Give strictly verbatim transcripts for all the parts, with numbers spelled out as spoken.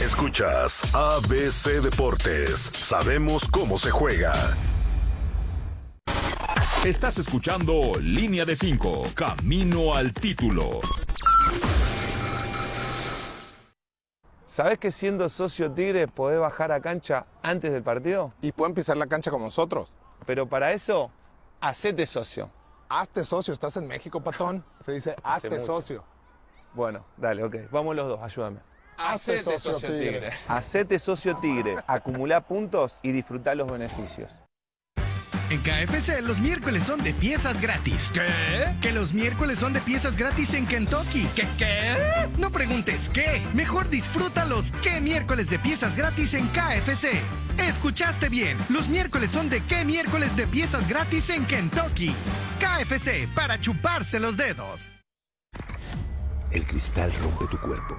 Escuchas A B C Deportes. Sabemos cómo se juega. Estás escuchando Línea de cinco, Camino al Título. ¿Sabés que siendo socio Tigre podés bajar a cancha antes del partido? Y pueden pisar la cancha con nosotros. Pero para eso, hacete socio. Hazte socio, estás en México, patón. Se dice hazte socio. Bueno, dale, ok. Vamos los dos, ayúdame. Hacete socio, socio Tigre. Tigre. Hacete socio Tigre. Acumulá puntos y disfrutá los beneficios. En K F C los miércoles son de piezas gratis. ¿Qué? Que los miércoles son de piezas gratis en Kentucky. ¿Qué qué? No preguntes qué. Mejor disfruta los qué miércoles de piezas gratis en K F C. Escuchaste bien. Los miércoles son de qué miércoles de piezas gratis en Kentucky. K F C para chuparse los dedos. El cristal rompe tu cuerpo.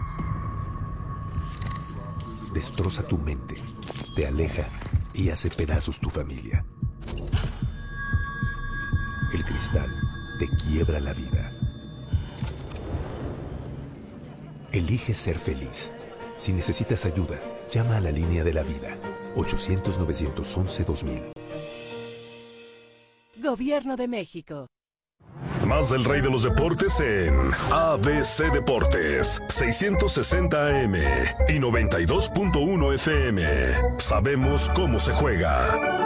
Destroza tu mente. Te aleja y hace pedazos tu familia. El cristal te quiebra la vida. Elige ser feliz. Si necesitas ayuda, llama a la línea de la vida. ochocientos, novecientos once, dos mil. Gobierno de México. Más del rey de los deportes en A B C Deportes, seiscientos sesenta A M y noventa y dos punto uno F M. Sabemos cómo se juega.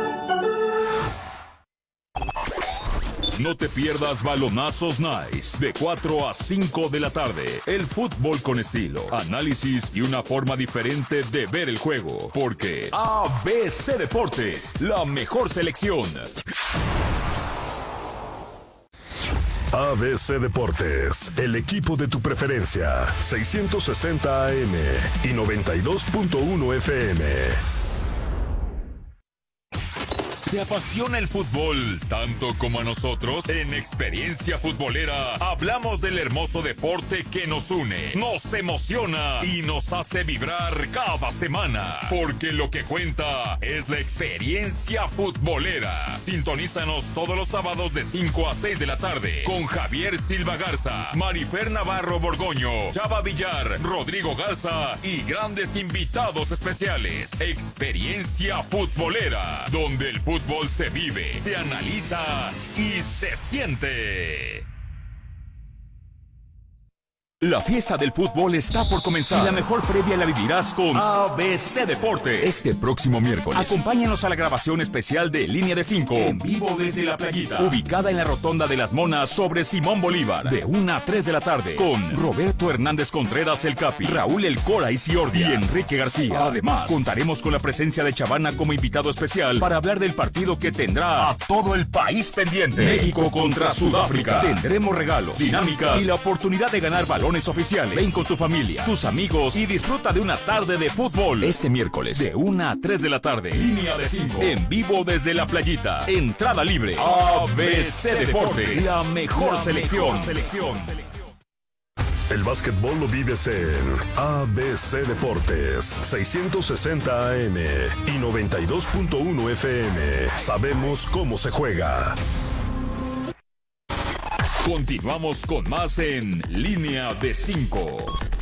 No te pierdas Balonazos Nice de cuatro a cinco de la tarde. El fútbol con estilo, análisis y una forma diferente de ver el juego. Porque A B C Deportes, la mejor selección. A B C Deportes, el equipo de tu preferencia, seiscientos sesenta A M y noventa y dos punto uno F M. ¿Te apasiona el fútbol tanto como a nosotros? En Experiencia Futbolera hablamos del hermoso deporte que nos une, nos emociona y nos hace vibrar cada semana. Porque lo que cuenta es la experiencia futbolera. Sintonízanos todos los sábados de cinco a seis de la tarde con Javier Silva Garza, Marifer Navarro Borgoño, Chava Villar, Rodrigo Garza y grandes invitados especiales. Experiencia Futbolera, donde el fútbol Fútbol se vive, se analiza y se siente. La fiesta del fútbol está por comenzar y la mejor previa la vivirás con A B C Deportes este próximo miércoles. Acompáñanos a la grabación especial de Línea de cinco en vivo desde La Playita, ubicada en la Rotonda de las Monas sobre Simón Bolívar, de una a tres de la tarde, con Roberto Hernández Contreras el Capi, Raúl El Cora y Ciordia y Enrique García. Además, contaremos con la presencia de Chavana como invitado especial para hablar del partido que tendrá a todo el país pendiente. México contra Sudáfrica. Tendremos regalos, dinámicas y la oportunidad de ganar balones oficiales. Ven con tu familia, tus amigos y disfruta de una tarde de fútbol este miércoles de una a tres de la tarde. Línea de cinco en vivo desde La Playita. Entrada libre. A B C Deportes, la mejor selección. selección. El básquetbol lo vives en A B C Deportes, seiscientos sesenta A M y noventa y dos punto uno F M. Sabemos cómo se juega. Continuamos con más en Línea de cinco.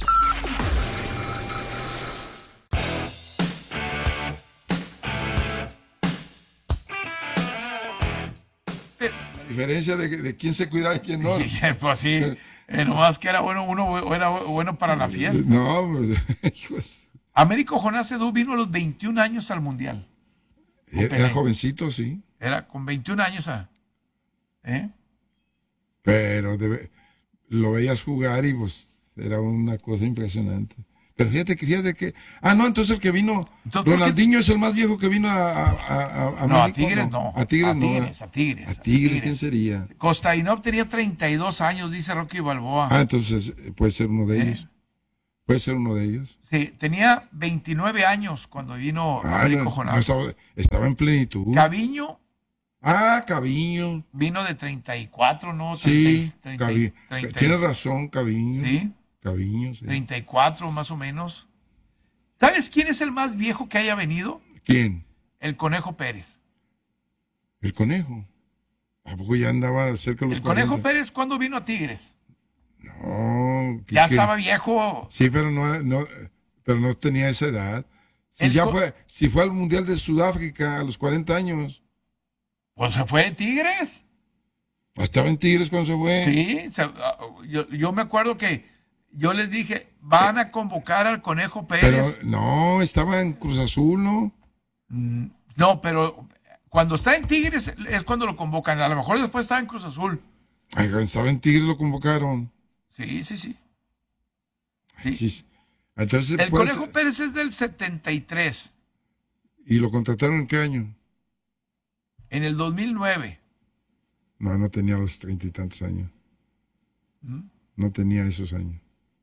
La diferencia de, de quién se cuidaba y quién no. Pues sí, eh, nomás que era bueno, uno era bueno para la fiesta. No, pues, hijos. Américo Jonás Edu vino a los veintiún años al Mundial. Era, era jovencito, sí. Era con veintiún años, ¿eh? Pero debe, lo veías jugar y pues era una cosa impresionante. Pero fíjate que, fíjate que... Ah, no, entonces el que vino... Entonces, Ronaldinho es el más viejo que vino a... a, a, a no, México, a Tigres no. A Tigres a no. Tigres, a Tigres. A Tigres, ¿quién sería? Costainov tenía treinta y dos años, dice Rocky Balboa. Ah, entonces puede ser uno de ellos. ¿Eh? Puede ser uno de ellos. Sí, tenía veintinueve años cuando vino ah, Américo no, Jonás. No, estaba, estaba en plenitud. Caviño... Ah, Caviño. Vino de treinta y cuatro, ¿no? Sí, treinta, Caviño. treinta, Tienes razón, Caviño. Sí. Caviño, sí. treinta y cuatro más o menos. ¿Sabes quién es el más viejo que haya venido? ¿Quién? El Conejo Pérez. ¿El Conejo? ¿A poco ya andaba cerca de los El Conejo cuarenta? Pérez, ¿cuándo vino a Tigres? No. Ya que, estaba viejo. Sí, pero no, no... pero no tenía esa edad. Si El ya co- fue, si fue al Mundial de Sudáfrica a los cuarenta años, Pues se fue de Tigres. estaba en Tigres cuando se fue. Sí, se- ah, yo, yo me acuerdo que yo les dije, van a convocar al Conejo Pero Pérez. no, estaba en Cruz Azul, ¿no? Mm, No, pero cuando está en Tigres es cuando lo convocan. A lo mejor después está en Cruz Azul. Ay, cuando estaba en Tigres lo convocaron. Sí, sí, sí. Ay, sí. Entonces, El pues, Conejo Pérez es del setenta y tres. ¿y lo contrataron en qué año? En el dos mil nueve. No, no tenía los treinta y tantos años. ¿Mm? No tenía esos años.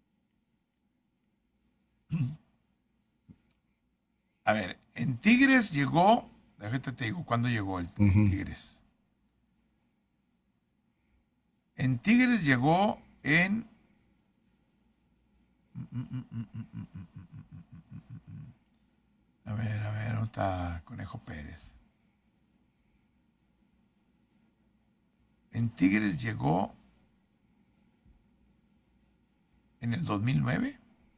A ver, en Tigres llegó, déjate te digo cuándo llegó el Ujú. Tigres. En Tigres llegó en A ver, a ver, ¿dónde está Conejo Pérez? En Tigres llegó en el dos mil nueve.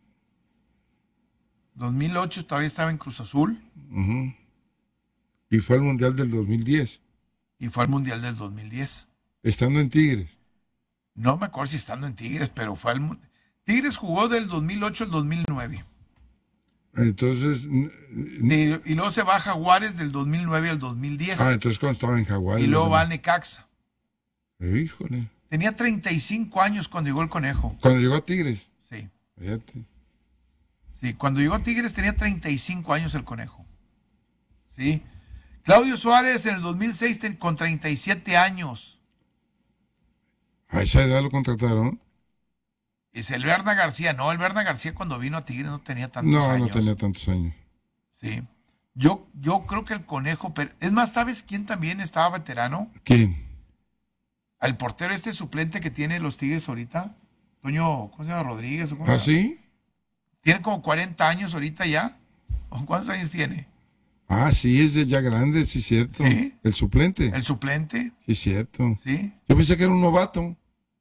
dos mil ocho todavía estaba en Cruz Azul Ujú. Y fue al Mundial del dos mil diez, y fue al Mundial del dos mil diez. estando en Tigres. No me acuerdo si estando en Tigres, pero fue al Mu- Tigres jugó del dos mil ocho al dos mil nueve. Entonces, n- n- De- y luego se va a Jaguares del dos mil nueve al dos mil diez. ah, entonces cuando estaba en Jaguar. y luego va al Necaxa. Híjole. Tenía treinta y cinco años cuando llegó el Conejo. Cuando llegó a Tigres. Sí. Fíjate. Sí, cuando llegó a Tigres tenía treinta y cinco años el Conejo. Sí. Claudio Suárez en el dos mil seis ten- con treinta y siete años. A esa edad lo contrataron. Es el Berna García. No, el Berna García cuando vino a Tigres no tenía tantos No, años. no tenía tantos años. Sí. Yo, yo creo que el Conejo... Pérez- Es más, ¿sabes quién también estaba veterano? ¿Quién? Al portero este suplente que tiene los Tigres ahorita. Toño, ¿cómo se llama? Rodríguez. ¿o cómo ¿Ah, se llama? sí? Tiene como cuarenta años ahorita ya. ¿O ¿Cuántos años tiene? Ah, sí, es de ya grande, sí, cierto. Sí. El suplente. El suplente. Sí, cierto. Sí. Yo pensé que era un novato.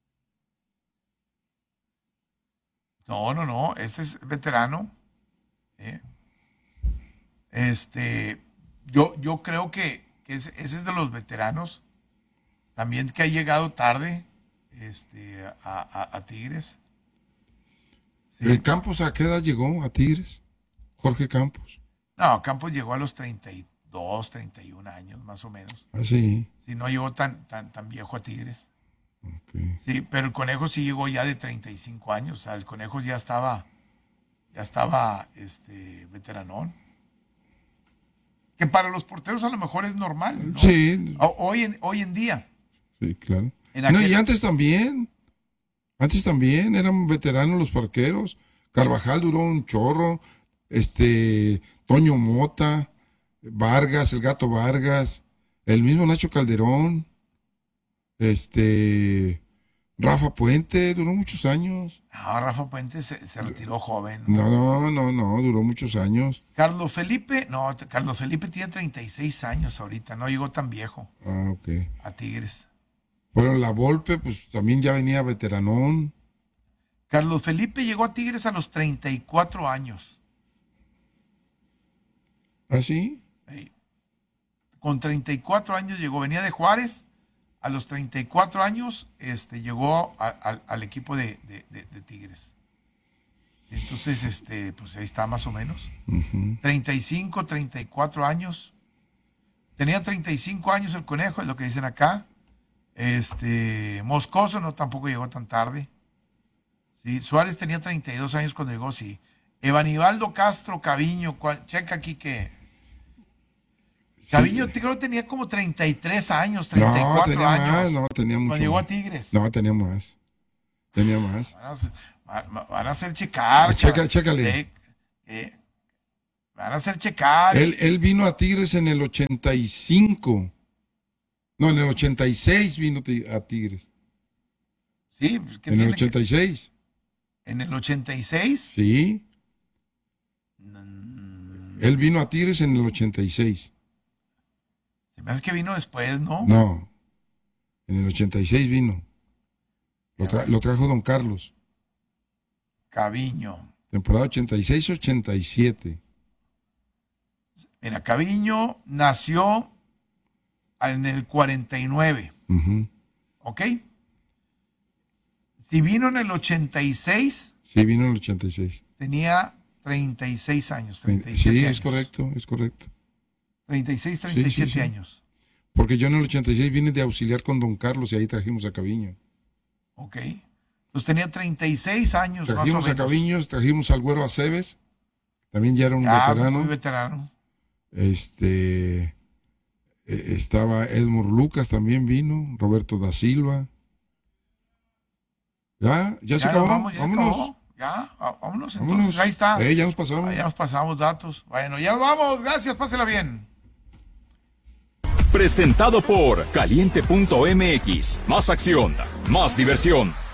No, no, no. Ese es veterano. ¿eh? Este, yo, yo creo que, que ese, ese es de los veteranos. También que ha llegado tarde este, a, a- a Tigres. Sí. ¿El Campos a qué edad llegó a Tigres? Jorge Campos. No, Campos llegó a los treinta y dos, treinta y un años, más o menos. Ah, sí. Sí, no llegó tan, tan, tan viejo a Tigres. Ok. Sí, pero el Conejo sí llegó ya de treinta y cinco años. O sea, el Conejo ya estaba, ya estaba, este, veteranón. Que para los porteros a lo mejor es normal, ¿no? Sí, O- Hoy en, hoy en día. sí, claro. En No, aquel- y antes también. Antes también eran veteranos los parqueros. Carvajal duró un chorro. Este, Toño Mota, Vargas, el Gato Vargas, el mismo Nacho Calderón, este, Rafa Puente, duró muchos años. No, Rafa Puente se, se retiró joven. No, no, no, no, duró muchos años. Carlos Felipe, no, te- Carlos Felipe tiene treinta y seis años ahorita, no llegó tan viejo Ah, ok. a Tigres. Bueno, la Volpe, pues también ya venía veteranón. Carlos Felipe llegó a Tigres a los treinta y cuatro años. ¿Ah, sí? Ey. Con treinta y cuatro años llegó, venía de Juárez, a los treinta y cuatro años este, llegó a- a- al equipo de, de- de- de Tigres. Sí, entonces, este, pues ahí está más o menos. Ujú. treinta y cinco, treinta y cuatro años. Tenía treinta y cinco años el Conejo, es lo que dicen acá. Este, Moscoso no tampoco llegó tan tarde. Sí, Suárez tenía treinta y dos años cuando llegó, sí. Evanibaldo Castro Caviño, cua- checa aquí que Caviño Sí. creo que tenía como treinta y tres años, treinta y No, cuatro tenía años. más, no, tenía mucho cuando llegó más. a Tigres. No, tenía más. Tenía más. Van a, hacer- va- van a hacer checar. Checa- cara. chécale. Eh, eh, van a hacer checar. Él, él vino a Tigres en el ochenta y cinco. No, en el ochenta y seis vino ti- a Tigres. Sí, pues, ¿qué En el tiene que- ochenta y seis. en el ochenta y seis. Sí. Mm, Él vino a Tigres en el ochenta y seis. Se me hace que vino después, ¿no? No. En el ochenta y seis vino. Lo, tra- lo trajo don Carlos. Caviño. Temporada ochenta y seis ochenta y siete. Mira, Caviño nació en el cuarenta y nueve. Uh-huh. ¿Ok? Si vino en el ochenta y seis. Sí, vino en el ochenta y seis. Tenía treinta y seis años. treinta y Sí, siete es años. correcto, es correcto. treinta y seis, treinta y siete Sí, sí, sí. años. Porque yo en el ochenta y seis vine de auxiliar con Don Carlos y ahí trajimos a Caviño. Ok. Entonces tenía treinta y seis años Trajimos más o a menos. Caviño, trajimos al Güero Aceves, también ya era un Ah, veterano. muy veterano. Este, eh, estaba Edmur Lucas, también vino, Roberto da Silva. Ya, ya, se nos acabó, vamos, ya se vámonos. acabó. Ya, va- vámonos entonces. Vámonos. Ahí está. Eh, ya nos pasamos. Ahí ya nos pasamos datos. Bueno, ya nos vamos. Gracias, pásela bien. Presentado por caliente punto m x. Más acción, más diversión.